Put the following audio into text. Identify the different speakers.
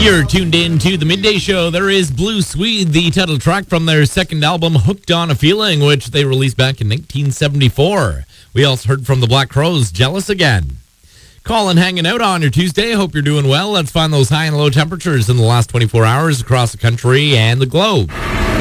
Speaker 1: You're tuned in to the Midday Show. There is Blue Swede, the title track from their second album, Hooked on a Feeling, which they released back in 1974. We also heard from the Black Crowes, Jealous Again. Colin hanging out on your Tuesday. Hope you're doing well. Let's find those high and low temperatures in the last 24 hours across the country and the globe.